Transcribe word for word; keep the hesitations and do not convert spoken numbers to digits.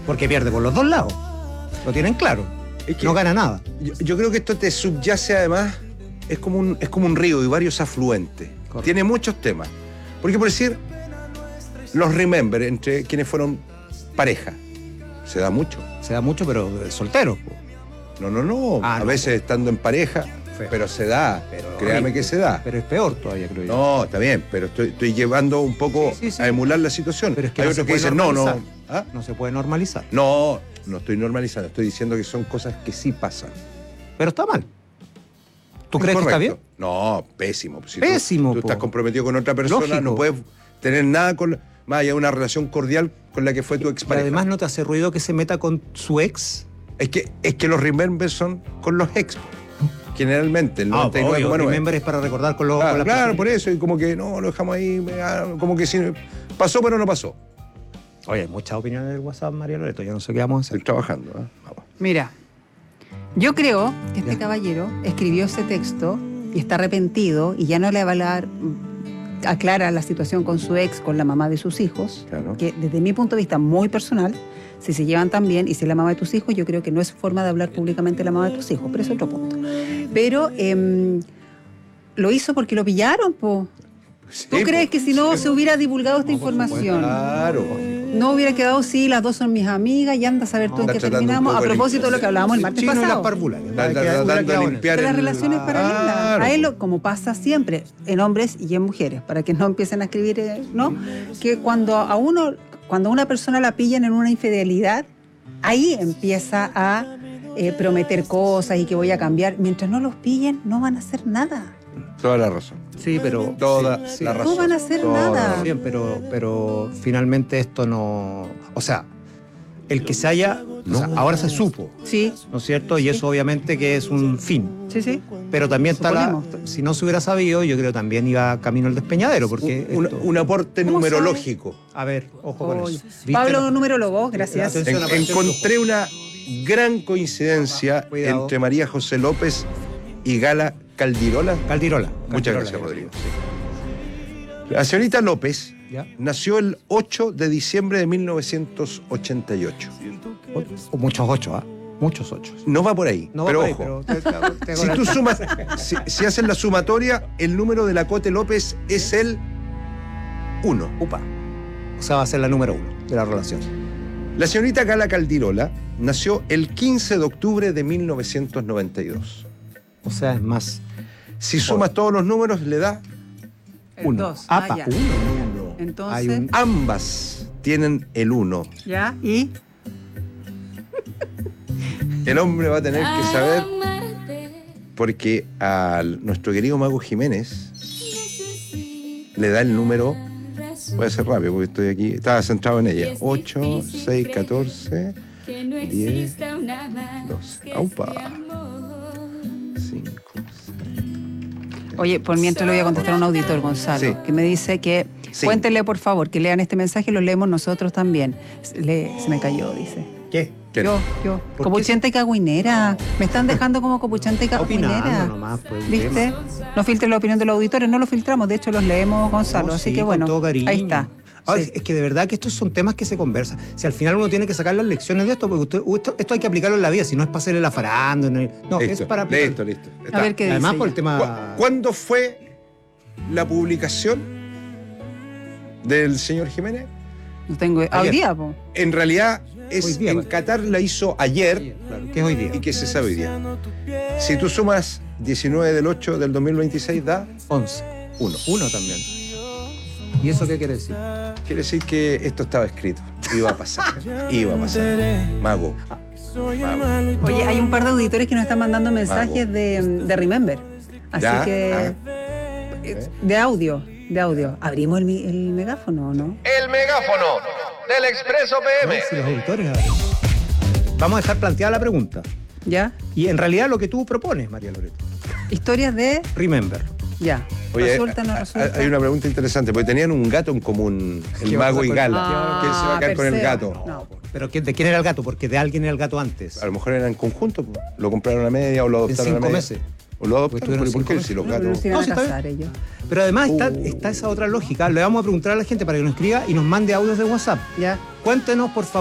Porque pierde por los dos lados. Lo tienen claro. Es que no gana nada. Yo, yo creo que esto te subyace además, es como un, es como un río y varios afluentes. Correcto. Tiene muchos temas. Porque por decir, los remember entre quienes fueron pareja, se da mucho. Se da mucho, pero soltero. No, no, no. Ah, a no, veces estando en pareja, feo. Pero se da. Pero créame horrible. Que se da. Pero es peor todavía, creo yo. No, está bien, pero estoy, estoy llevando un poco sí, sí, sí. a emular la situación. Pero es que hay no otros que dicen, no, no. ¿Ah? No se puede normalizar. No, no estoy normalizando. Estoy diciendo que son cosas que sí pasan. Pero está mal. ¿Tú es crees correcto. Que está bien? No, pésimo. Si pésimo. Tú, tú estás comprometido con otra persona, lógico. No puedes tener nada con... Más allá de una relación cordial con la que fue tu expareja. Pero además, ¿no te hace ruido que se meta con su ex? Es que, es que los remember son con los ex. Generalmente, el noventa y nueve coma nueve. Ah, remember es para recordar con los... Claro, con las claro por eso. Y como que no, lo dejamos ahí. Como que si pasó, pero no pasó. Oye, hay muchas opiniones del WhatsApp, María Loreto. Yo no sé qué vamos a hacer. Estoy trabajando. ¿eh? Vamos. Mira, yo creo que este ya. caballero escribió ese texto y está arrepentido y ya no le va a hablar... aclara la situación con su ex, con la mamá de sus hijos, claro. que desde mi punto de vista muy personal, si se llevan tan bien y si es la mamá de tus hijos, yo creo que no es forma de hablar públicamente de la mamá de tus hijos, pero es otro punto. Pero eh, lo hizo porque lo pillaron, po. Sí, ¿Tú crees que si no se hubiera divulgado esta no, información? Claro. No hubiera quedado, sí, las dos son mis amigas, y anda a saber tú no, en qué terminamos. A propósito de lo que hablábamos el martes pasado. De las relaciones paralelas. A él, como pasa siempre, en hombres y en mujeres, para que no empiecen a escribir, ¿no? Que cuando a uno, cuando a una persona la pillan en una infidelidad, ahí empieza a eh, prometer cosas y que voy a cambiar. Mientras no los pillen, no van a hacer nada. Toda la razón. Sí, pero... Toda sí, la sí. razón. No van a hacer Toda nada. Bien, pero, pero finalmente esto no... O sea, el que se haya... No. O sea, ahora se supo. Sí. ¿No es cierto? Y sí. eso obviamente que es un fin. Sí, sí. Pero también está la... Si no se hubiera sabido, yo creo también iba camino al despeñadero, porque... Un, esto... un aporte numerológico. Sabe? A ver, ojo con Oye. eso. Pablo, numerólogo, gracias. En, encontré una gran coincidencia Cuidado. entre María José López y Gala Caldirola. Caldirola. Muchas Caldirola, gracias, Rodrigo. Sí. La señorita López ¿Ya? nació el ocho de diciembre de mil novecientos ochenta y ocho. O, muchos ocho, ¿ah? ¿eh? Muchos ocho. No va por ahí, no pero va por ojo. Ahí, pero te, te si tú sumas, si, si haces la sumatoria, el número de la Cote López es el uno. Upa. O sea, va a ser la número uno de la relación. La señorita Gala Caldirola nació el quince de octubre de mil novecientos noventa y dos. O sea, es más. Si sumas oh. todos los números, le da uno. Dos. Ah, ah, ya. uno, uno. Entonces. Hay un... Ambas tienen el uno. ¿Ya? ¿Y? El hombre va a tener que saber, porque a nuestro querido Mago Jiménez le da el número. Voy a ser rápido porque estoy aquí. Estaba centrado en ella. ocho, seis, catorce, diez, doce. ¡Aupa! cinco, seis. Oye, por mientras le voy a contestar a un auditor, Gonzalo, sí. que me dice que sí. cuéntenle, por favor, que lean este mensaje y lo leemos nosotros también. Le, se me cayó, dice. ¿Qué? ¿Qué? Yo, yo. Copuchante y cagüinera. Me están dejando como copuchante y cagüinera. Nomás, pues, ¿viste? No filtres la opinión de los auditores, no lo filtramos, de hecho los leemos, Gonzalo. No, así sí, que bueno, ahí está. Ahora, sí. Es que de verdad que estos son temas que se conversan. Si al final uno tiene que sacar las lecciones de esto, porque usted, esto, esto hay que aplicarlo en la vida, si no es para hacerle la faranda. No, listo, es para aplicar. Listo, listo. Está. A ver qué Además, dice por el tema... ¿Cuándo fue la publicación del señor Jiménez? No tengo... Hoy día, po. En realidad, es, día, en pues. Qatar la hizo ayer. ayer claro. ¿Qué es hoy día? Y que se sabe hoy día. Si tú sumas diecinueve del ocho del dos mil veintiséis, da... once. Uno. Uno también. ¿Y eso qué quiere decir? Quiere decir que esto estaba escrito. Iba a pasar. Iba a pasar. Mago. Mago. Oye, hay un par de auditores que nos están mandando mensajes de, de Remember. Así ya, que... ah. De audio. De audio. ¿Abrimos el, el megáfono o no? El megáfono del Expreso P M. No, si los auditores... Vamos a dejar planteada la pregunta. ¿Ya? Y en realidad lo que tú propones, María Loreto. Historias de... Remember. Ya. Oye, resulta, no resulta. Hay una pregunta interesante, porque tenían un gato en común, el Mago y Gala. Ah, ¿Quién se va a quedar con el gato? No. ¿Pero de quién era el gato? Porque de alguien era el gato antes. A lo mejor era en conjunto, lo compraron a media o lo adoptaron a media. En cinco meses. O lo adoptaron, ¿por, ¿por qué? Meses. Si los No, gatos... no se iban No, a si casar ellos. Pero además Uh. está, está esa otra lógica. Le vamos a preguntar a la gente para que nos escriba y nos mande audios de WhatsApp. Ya. Cuéntenos, por favor.